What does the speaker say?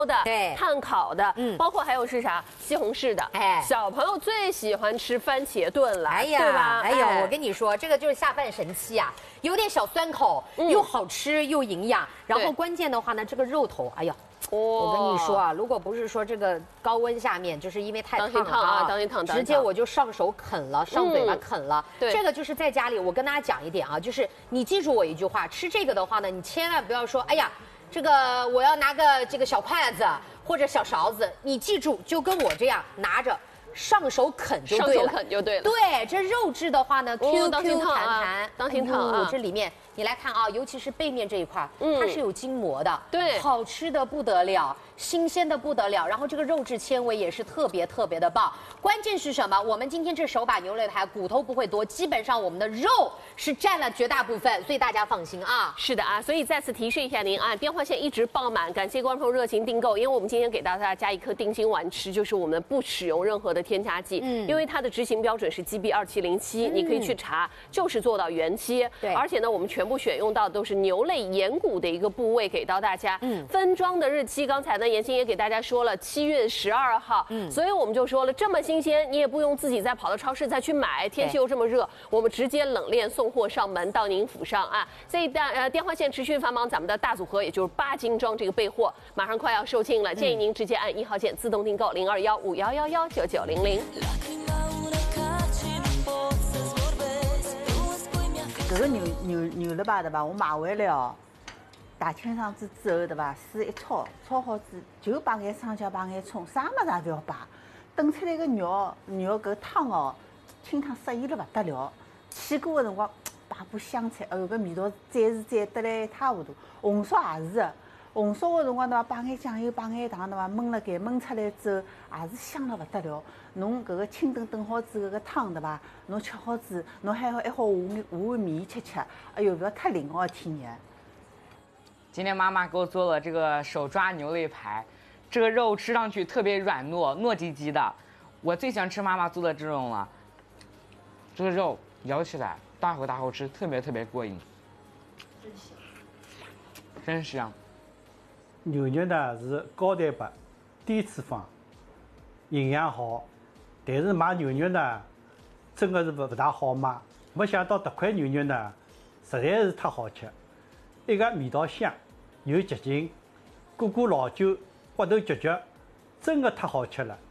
的， 对， 炭烤的，包括还有是啥西红柿的， 哎， 小朋友最喜欢吃番茄炖了， 哎呀， 对吧？ 哎呦，我跟你说，这个就是下饭神器啊，有点小酸口，又好吃又营养，然后关键的话呢，这个肉头，哎呦。我跟你说啊，如果不是说这个高温下面，就是因为太烫了啊， 当心烫， 直接我就上手啃了，上嘴巴啃了。 对， 这个就是在家里，我跟大家讲一点啊，就是你记住我一句话，吃这个的话呢，你千万不要说，哎呀，这个我要拿个这个小筷子或者小勺子，你记住，就跟我这样拿着。上手啃就对了， 上手啃就对了。 对，这肉质的话呢，Q Q 弹弹， 当心烫啊！ 这里面你来看啊，尤其是背面这一块，它是有筋膜的， 对， 好吃的不得了，新鲜的不得了，然后这个肉质纤维也是特别的棒。关键是什么？我们今天这手把牛肋排骨头不会多，基本上我们的肉是占了绝大部分，所以大家放心啊。 是的啊，所以再次提示一下您啊，电话线一直爆满，感谢观众热情订购，因为我们今天给大家加一颗定心丸吃，就是我们不使用任何的添加剂，因为它的执行标准是 GB2707，你可以去查，就是做到原切。 对， 而且呢，我们全部选用到的都是牛肋眼骨的一个部位给到大家。分装的日期，刚才呢妍心也给大家说了，7月12号。所以我们就说了，这么新鲜，你也不用自己再跑到超市再去买，天气又这么热，我们直接冷链送货上门到您府上啊。所以电话线持续繁忙，咱们的大组合也就是8斤装这个备货，马上快要售罄了，建议您直接按1号键自动订购0215119900。 这个牛肋排对吧？我买回来哦，打清爽子之后对吧？水一焯，焯好子就摆眼生姜，摆眼葱，啥么子也不要摆。炖出来个肉搿汤哦，清汤适宜了不得了。起锅的辰光摆把香菜，哎呦，搿味道赞得来一塌糊涂。红烧也是的，红烧的辰光对伐？摆眼酱油，摆眼糖对伐？焖了盖，焖出来之后也是香了不得了。侬搿个清炖炖好之后，搿汤对伐？侬吃好之，侬还好下碗面吃，哎呦，勿要太灵哦，天爷！ 今天妈妈给我做了这个手抓牛肋排，这个肉吃上去特别软糯，糯叽叽的。我最喜欢吃妈妈做的这种了，这个肉咬起来大口吃，特别过瘾。真香，真香。 牛肉呢是高蛋白、低脂肪，营养好。但是买牛肉呢，真的是不大好买。没想到这块牛肉呢，实在是太好吃，一个味道香，又洁净，过老酒，骨头嚼，真的太好吃了。